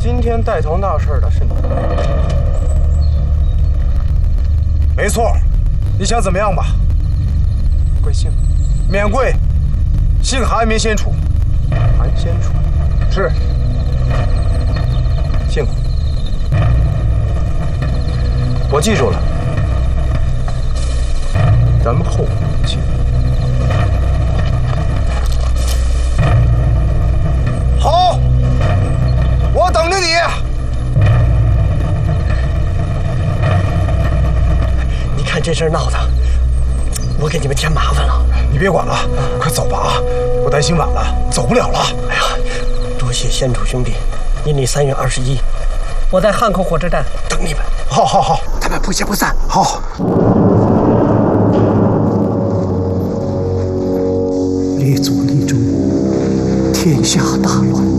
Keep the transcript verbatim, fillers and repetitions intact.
今天带头闹事的是你。 没错，你想怎么样吧？ 贵姓？ 免贵，姓韩，名先楚。 韩先楚。 是。 姓胡。我记住了。咱们后会有期。 好，我等着你。 你看这事儿闹的，我给你们添麻烦了。 你别管了，快走吧啊！我担心晚了，走不了了。 哎呀，多谢先楚兄弟，阴历三月二十一，我在汉口火车站等你们。 好，好，好， 咱们不见不散。 好。 列祖立宗，天下大乱。